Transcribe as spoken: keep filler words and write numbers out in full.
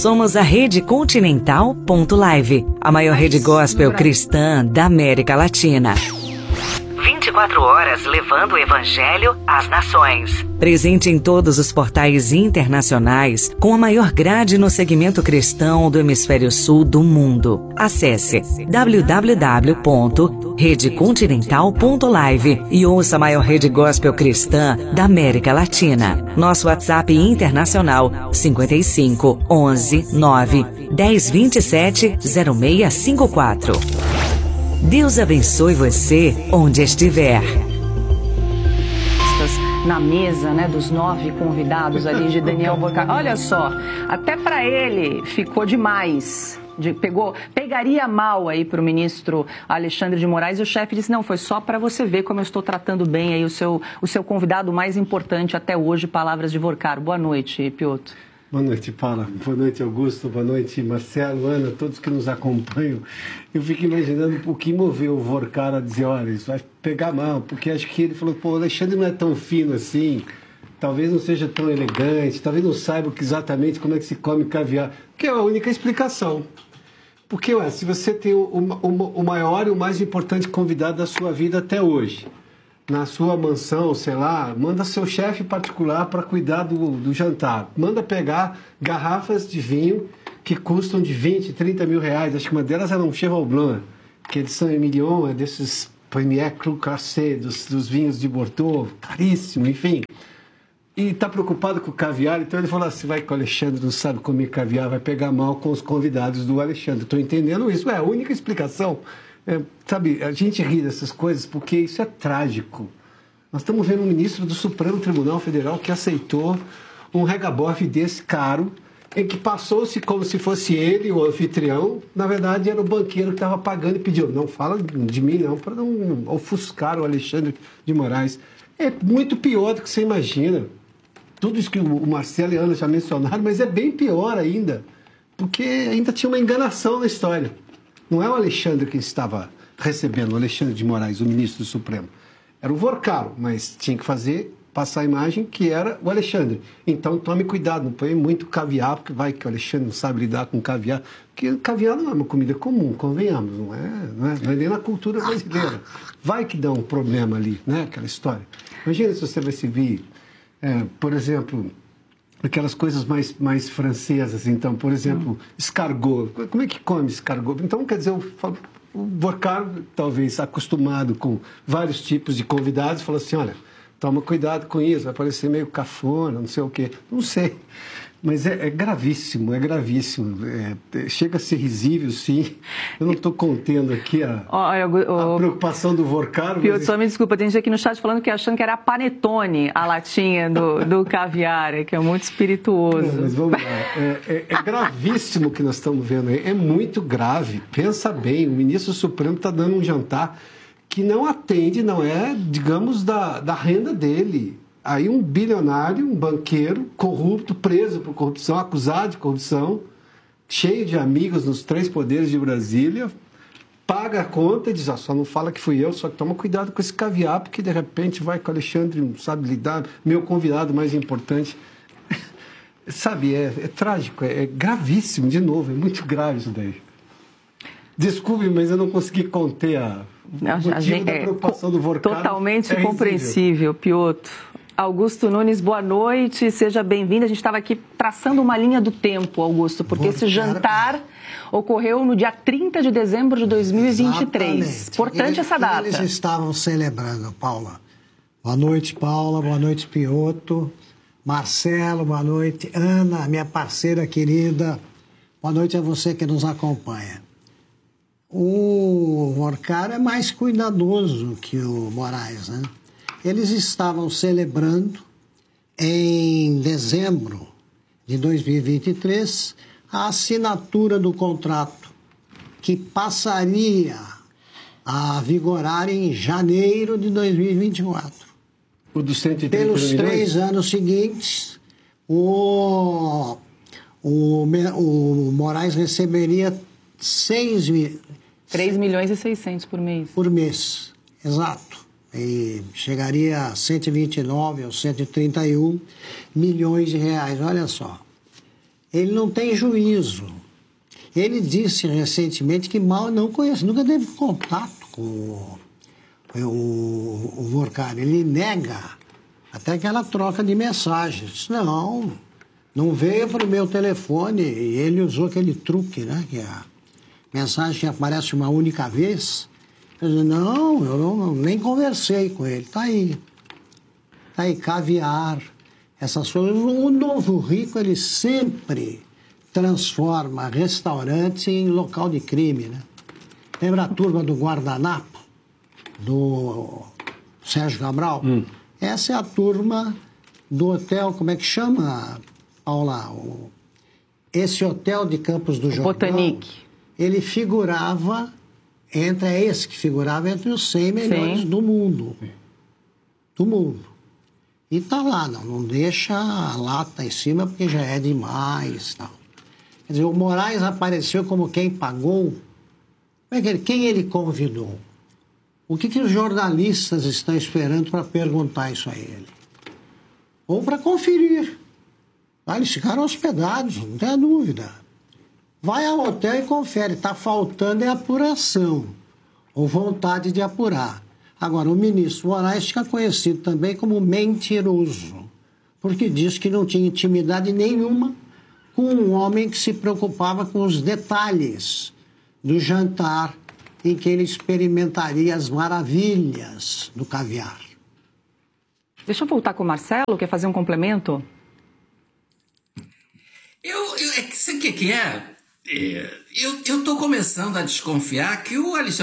Somos a Rede Continental ponto live, a maior rede gospel cristã da América Latina. vinte e quatro horas levando o Evangelho às nações. Presente em todos os portais internacionais, com a maior grade no segmento cristão do hemisfério sul do mundo. Acesse w w w ponto rede continental ponto live e ouça a maior rede gospel cristã da América Latina. Nosso WhatsApp internacional cinquenta e cinco, onze, nove, dez, vinte e sete, zero seis cinco quatro. Deus abençoe você onde estiver. Na mesa, né, dos nove convidados ali de Daniel Vorcar. Olha só, até para ele ficou demais. De, pegou, pegaria mal aí para o ministro Alexandre de Moraes e o chefe disse, não, foi só para você ver como eu estou tratando bem aí o seu, o seu convidado mais importante até hoje, palavras de Vorcar. Boa noite, Piotr. Boa noite, Paula. Boa noite, Augusto. Boa noite, Marcelo, Ana, todos que nos acompanham. Eu fico imaginando o que moveu o Vorcar a dizer, olha, isso vai pegar mal, porque acho que ele falou, pô, o Alexandre não é tão fino assim, talvez não seja tão elegante, talvez não saiba exatamente como é que se come caviar, que é a única explicação. Porque, ué, se você tem o, o, o maior e o mais importante convidado da sua vida até hoje, na sua mansão, sei lá, manda seu chefe particular para cuidar do, do jantar. Manda pegar garrafas de vinho que custam de vinte, trinta mil reais. Acho que uma delas era um Cheval Blanc, que é de Saint-Emilion, é desses Premier Cru Classé, dos, dos vinhos de Bordeaux, caríssimo, enfim. E está preocupado com o caviar, então ele falou assim, vai que o Alexandre não sabe comer caviar, vai pegar mal com os convidados do Alexandre. Estou entendendo isso, é a única explicação. É, sabe, a gente ri dessas coisas porque isso é trágico. Nós estamos vendo um ministro do Supremo Tribunal Federal que aceitou um regabofe desse caro, em que passou-se como se fosse ele o anfitrião, na verdade era o banqueiro que estava pagando e pediu, não fala de mim não, para não ofuscar o Alexandre de Moraes. É muito pior do que você imagina. Tudo isso que o Marcelo e a Ana já mencionaram, mas é bem pior ainda, porque ainda tinha uma enganação na história. Não é o Alexandre que estava recebendo, o Alexandre de Moraes, o ministro do Supremo. Era o Vorcar, mas tinha que fazer, passar a imagem que era o Alexandre. Então tome cuidado, não põe muito caviar, porque vai que o Alexandre não sabe lidar com caviar. Porque caviar não é uma comida comum, convenhamos, não é, não é, não é nem na cultura brasileira. Vai que dá um problema ali, né, aquela história. Imagina se você vai se vir, é, por exemplo, aquelas coisas mais, mais francesas, então, por exemplo, hum. escargot. Como é que come escargot? Então, quer dizer, o, o Vorcar, talvez acostumado com vários tipos de convidados, falou assim, olha, toma cuidado com isso, vai parecer meio cafona, não sei o quê. Não sei, mas é, é gravíssimo, é gravíssimo. É, chega a ser risível, sim. Eu não estou contendo aqui a, Olha, o, a preocupação do Vorcar. Piotr, mas... só me desculpa, tem gente aqui no chat falando que achando que era panetone a latinha do, do caviar, que é muito espirituoso. Não, mas vamos lá, é, é, é gravíssimo o que nós estamos vendo aí, é muito grave. Pensa bem, o ministro Supremo está dando um jantar que não atende, não é, digamos, da, da renda dele. Aí um bilionário, um banqueiro, corrupto, preso por corrupção, acusado de corrupção, cheio de amigos nos três poderes de Brasília, paga a conta e diz, ah, só não fala que fui eu, só que toma cuidado com esse caviar, porque de repente vai que o Alexandre não sabe lidar, meu convidado mais importante. Sabe, é, é trágico, é, é gravíssimo, de novo, é muito grave isso daí. Desculpe, mas eu não consegui conter a... Não, a gente, da preocupação é, do Vorcar. Totalmente é compreensível, Piotr. Augusto Nunes, boa noite, seja bem-vindo. A gente estava aqui traçando uma linha do tempo, Augusto, porque Vorcar, esse jantar ocorreu no dia trinta de dezembro de dois mil e vinte e três. Exatamente. Importante eles, essa data. Eles estavam celebrando, Paula. Boa noite, Paula, boa noite, Piotr. Marcelo, boa noite. Ana, minha parceira querida, boa noite a você que nos acompanha. O Vorcar é mais cuidadoso que o Moraes, né? Eles estavam celebrando, em dezembro de dois mil e vinte e três, a assinatura do contrato que passaria a vigorar em janeiro de dois mil e vinte e quatro. O dos cento e trinta Pelos milhões? três anos seguintes, o, o, o Moraes receberia seis mil... três milhões e seiscentos por mês. Por mês, exato. E chegaria a cento e vinte e nove ou cento e trinta e um milhões de reais, olha só. ele não tem juízo. Ele disse recentemente que mal não conhece, nunca teve contato com o, o, o Vorkari. Ele nega até aquela troca de mensagens. Não, não veio para o meu telefone, e ele usou aquele truque, né? Que a mensagem que aparece uma única vez. Eu disse, não, eu não, nem conversei com ele. Está aí. Está aí, caviar, essas coisas. O novo rico, ele sempre transforma restaurante em local de crime, né? Lembra a turma do Guardanapo, do Sérgio Cabral? Hum. Essa é a turma do hotel, como é que chama, Paula? O, esse hotel de Campos do Jordão. Botanique. Ele figurava, entre, é esse que figurava entre os cem melhores Sim. do mundo. Do mundo. E tá lá, não, não deixa a lata em cima porque já é demais, tal. Quer dizer, o Moraes apareceu como quem pagou. Quem ele convidou? O que, que os jornalistas estão esperando para perguntar isso a ele? Ou para conferir. Ah, eles ficaram hospedados, não tem dúvida. Vai ao hotel e confere. Está faltando é apuração, ou vontade de apurar. Agora, o ministro Moraes fica conhecido também como mentiroso, porque diz que não tinha intimidade nenhuma com um homem que se preocupava com os detalhes do jantar em que ele experimentaria as maravilhas do caviar. Deixa eu voltar com o Marcelo, quer fazer um complemento? Eu, eu, é que, sabe o que, que é? é? Eu estou começando a desconfiar que o Alexandre